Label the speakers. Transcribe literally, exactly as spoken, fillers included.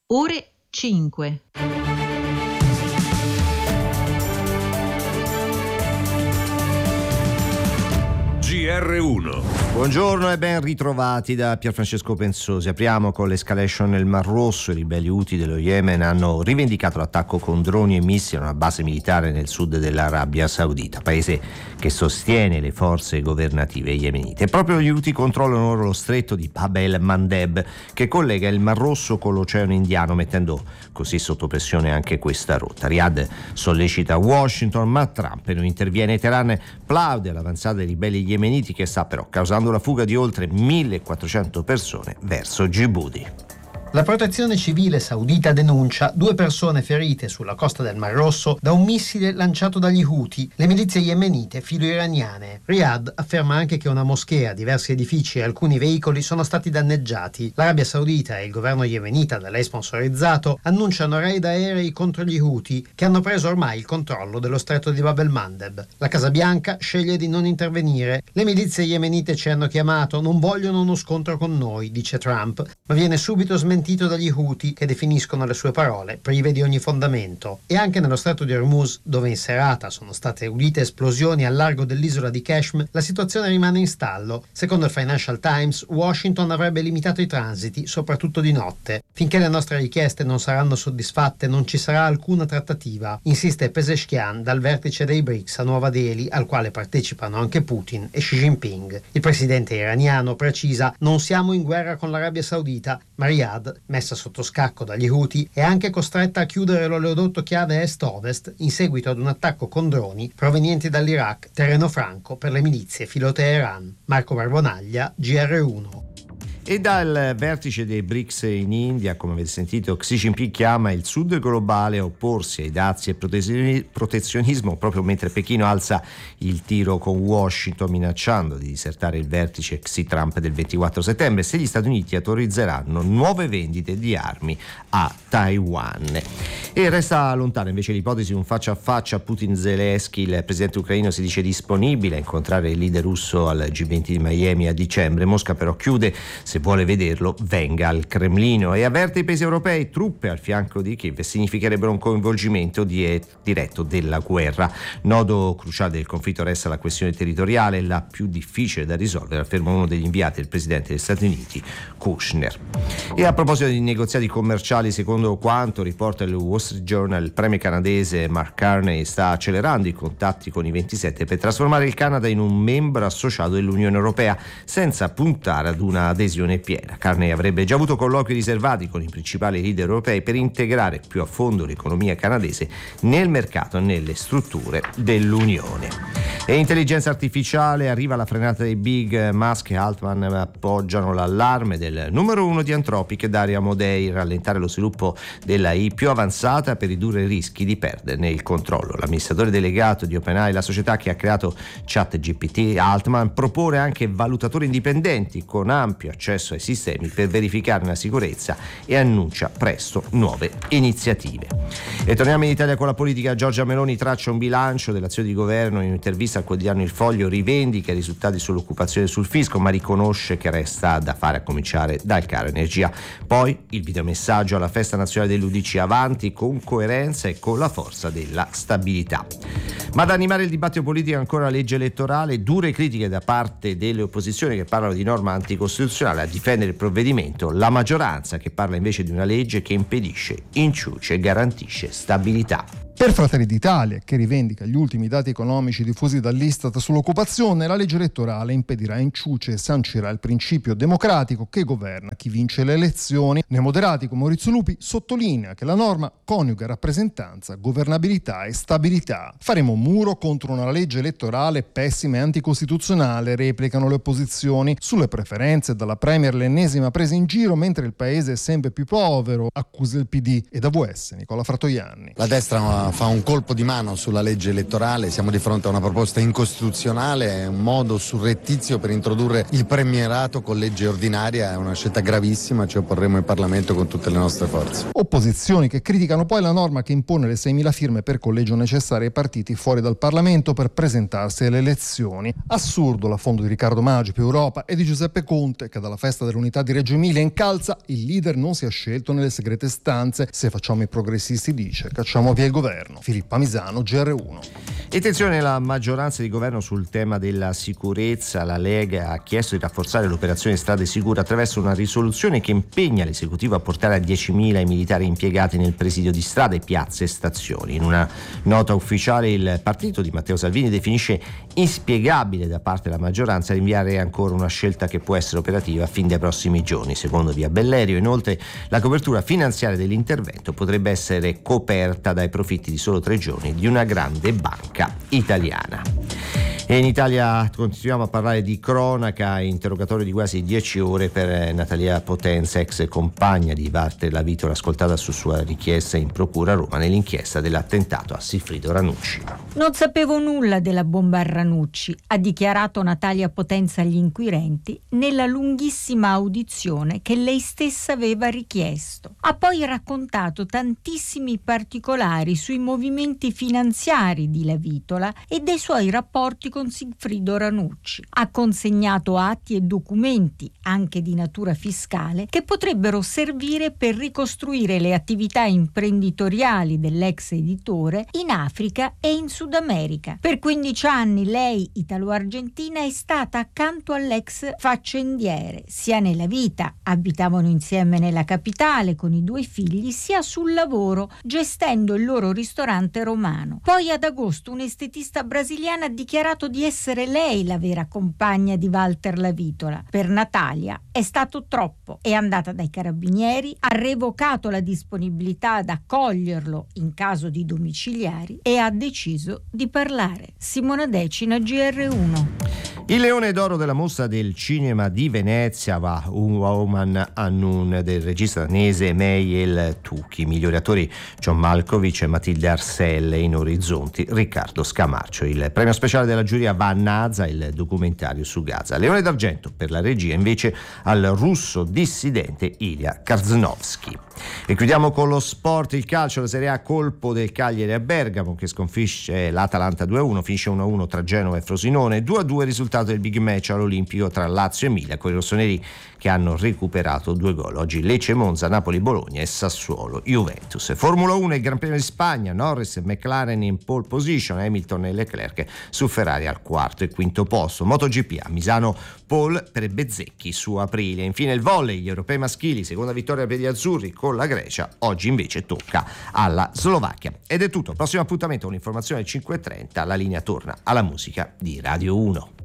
Speaker 1: ore cinque.
Speaker 2: G R uno.
Speaker 3: Buongiorno e ben ritrovati da Pierfrancesco Pensosi. Apriamo con l'escalation nel Mar Rosso. I ribelli Houthi dello Yemen hanno rivendicato l'attacco con droni e missili a una base militare nel sud dell'Arabia Saudita, paese che sostiene le forze governative yemenite. E proprio gli Houthi controllano ora lo stretto di Bab el-Mandeb, che collega il Mar Rosso con l'Oceano Indiano, mettendo così sotto pressione anche questa rotta. Riyadh sollecita Washington, ma Trump non interviene. Teheran plaude all'avanzata dei ribelli yemeniti, che sta però causando la fuga di oltre millequattrocento persone verso Djibouti.
Speaker 4: La protezione civile saudita denuncia due persone ferite sulla costa del Mar Rosso da un missile lanciato dagli Houthi, le milizie yemenite filo-iraniane. Riyadh afferma anche che una moschea, diversi edifici e alcuni veicoli sono stati danneggiati. L'Arabia Saudita e il governo yemenita da lei sponsorizzato annunciano raid aerei contro gli Houthi, che hanno preso ormai il controllo dello stretto di Bab el-Mandeb. La Casa Bianca sceglie di non intervenire. Le milizie yemenite ci hanno chiamato, non vogliono uno scontro con noi, dice Trump, ma viene subito smentito dagli Houthi, che definiscono le sue parole prive di ogni fondamento. E anche nello stretto di Hormuz, dove in serata sono state udite esplosioni al largo dell'isola di Qashm, la situazione rimane in stallo. Secondo il Financial Times, Washington avrebbe limitato i transiti, soprattutto di notte. Finché le nostre richieste non saranno soddisfatte non ci sarà alcuna trattativa, insiste Pezeshkian dal vertice dei B R I C S a Nuova Delhi, al quale partecipano anche Putin e Xi Jinping. Il presidente iraniano precisa: non siamo in guerra con l'Arabia Saudita, ma Riyadh, messa sotto scacco dagli Houthi, è anche costretta a chiudere l'oleodotto chiave est-ovest in seguito ad un attacco con droni provenienti dall'Iraq, terreno franco per le milizie filo-Teheran. Marco Barbonaglia, G R uno.
Speaker 3: E dal vertice dei B R I C S in India, come avete sentito, Xi Jinping chiama il sud globale a opporsi ai dazi e protezionismo, proprio mentre Pechino alza il tiro con Washington, minacciando di disertare il vertice Xi-Trump del ventiquattro settembre se gli Stati Uniti autorizzeranno nuove vendite di armi a Taiwan. E resta lontana invece l'ipotesi di un faccia a faccia Putin-Zelensky. Il presidente ucraino si dice disponibile a incontrare il leader russo al G venti di Miami a dicembre. Mosca però chiude: se vuole vederlo venga al Cremlino, e avverte i paesi europei: truppe al fianco di Kiev significherebbero un coinvolgimento di, diretto della guerra. Nodo cruciale del conflitto resta la questione territoriale, la più difficile da risolvere, afferma uno degli inviati del presidente degli Stati Uniti, Kushner. E a proposito di negoziati commerciali, secondo quanto riporta il Wall Street Journal, il premier canadese Mark Carney sta accelerando i contatti con i ventisette per trasformare il Canada in un membro associato dell'Unione Europea, senza puntare ad una adesione piena. Carney avrebbe già avuto colloqui riservati con i principali leader europei per integrare più a fondo l'economia canadese nel mercato e nelle strutture dell'Unione. E intelligenza artificiale, arriva la frenata dei big. Musk e Altman appoggiano l'allarme del numero uno di Anthropic, Dario Amodei: rallentare lo sviluppo della I più avanzata per ridurre i rischi di perderne il controllo. L'amministratore delegato di OpenAI, la società che ha creato ChatGPT, Altman, propone anche valutatori indipendenti con ampio accesso ai sistemi per verificarne la sicurezza e annuncia presto nuove iniziative. E torniamo in Italia con la politica. Giorgia Meloni traccia un bilancio dell'azione di governo. In un'intervista al quotidiano Il Foglio rivendica i risultati sull'occupazione e sul fisco, ma riconosce che resta da fare, a cominciare dal caro energia. Poi il videomessaggio alla festa nazionale dell'U D C: avanti con coerenza e con la forza della stabilità. Ma ad animare il dibattito politico ancora la legge elettorale, dure critiche da parte delle opposizioni che parlano di norma anticostituzionale. A difendere il provvedimento la maggioranza, che parla invece di una legge che impedisce, inciuce e garantisce stabilità.
Speaker 5: Per Fratelli d'Italia, che rivendica gli ultimi dati economici diffusi dall'Istat sull'occupazione, la legge elettorale impedirà inciuce e sancirà il principio democratico che governa chi vince le elezioni. Nei moderati, come Maurizio Lupi, sottolinea che la norma coniuga rappresentanza, governabilità e stabilità. Faremo un muro contro una legge elettorale pessima e anticostituzionale, replicano le opposizioni. Sulle preferenze, dalla Premier l'ennesima presa in giro mentre il paese è sempre più povero, accusa il P D. E da V S Nicola Fratoianni.
Speaker 6: La destra
Speaker 1: fa, fa un colpo di mano sulla legge elettorale. Siamo di fronte a una proposta incostituzionale, è un modo surrettizio per introdurre il premierato con legge ordinaria, è una scelta gravissima, ci opporremo in Parlamento con tutte le nostre forze.
Speaker 5: Opposizioni che criticano poi la norma che impone le seimila firme per collegio necessarie ai partiti fuori dal Parlamento per presentarsi alle elezioni. Assurdo l'affondo di Riccardo Maggi più Europa e di Giuseppe Conte, che dalla festa dell'unità di Reggio Emilia incalza: il leader non si è scelto nelle segrete stanze, se facciamo i progressisti, dice, cacciamo via il governo. Filippa Misano, G R uno.
Speaker 3: E attenzione, la maggioranza di governo sul tema della sicurezza. La Lega ha chiesto di rafforzare l'operazione Strade Sicure attraverso una risoluzione che impegna l'esecutivo a portare a diecimila i militari impiegati nel presidio di strade, piazze e stazioni. In una nota ufficiale il partito di Matteo Salvini definisce inspiegabile da parte della maggioranza rinviare ancora una scelta che può essere operativa fin dai prossimi giorni. Secondo Via Bellerio, inoltre, la copertura finanziaria dell'intervento potrebbe essere coperta dai profitti di solo tre giorni di una grande banca italiana. E in Italia continuiamo a parlare di cronaca. Interrogatorio di quasi dieci ore per Natalia Potenza, ex compagna di Walter Lavitola, ascoltata su sua richiesta in procura a Roma nell'inchiesta dell'attentato a Sigfrido Ranucci.
Speaker 6: Non sapevo nulla della bomba a Ranucci, ha dichiarato Natalia Potenza agli inquirenti nella lunghissima audizione che lei stessa aveva richiesto. Ha poi raccontato tantissimi particolari sui movimenti finanziari di Lavitola e dei suoi rapporti con Sigfrido Ranucci. Ha consegnato atti e documenti, anche di natura fiscale, che potrebbero servire per ricostruire le attività imprenditoriali dell'ex editore in Africa e in Sud America. Per quindici anni lei, italo-argentina, è stata accanto all'ex faccendiere, sia nella vita, abitavano insieme nella capitale con i due figli, sia sul lavoro, gestendo il loro ristorante romano. Poi ad agosto un estetista brasiliano ha dichiarato di essere lei la vera compagna di Walter Lavitola. Per Natalia è stato troppo. È andata dai carabinieri, ha revocato la disponibilità ad accoglierlo in caso di domiciliari e ha deciso di parlare. Simona Decina, G R uno.
Speaker 3: Il leone d'oro della mostra del cinema di Venezia va Un Woman Unknown del regista danese Meiel Tucchi. Migliori attori John Malkovich e Matilde Arselle, in Orizzonti Riccardo Scamarcio. Il premio speciale della giuria va a Naza, il documentario su Gaza. Leone d'argento per la regia invece al russo dissidente Ilya Karznovsky. E chiudiamo con lo sport, il calcio, la Serie A, colpo del Cagliari a Bergamo che sconfisce l'Atalanta due a uno, finisce uno a uno tra Genova e Frosinone, due a due risultato del big match all'Olimpico tra Lazio e Emilia, con i rossoneri che hanno recuperato due gol. Oggi Lecce, Monza, Napoli, Bologna e Sassuolo, Juventus. Formula uno, il Gran Premio di Spagna, Norris e McLaren in pole position, Hamilton e Leclerc su Ferrari al quarto e quinto posto. MotoGP a Misano, pole per Bezzecchi su Aprilia. Infine il volley, gli europei maschili, seconda vittoria per gli azzurri con la Grecia, oggi invece tocca alla Slovacchia. Ed è tutto, prossimo appuntamento, un'informazione alle cinque e trenta, la linea torna alla musica di Radio uno.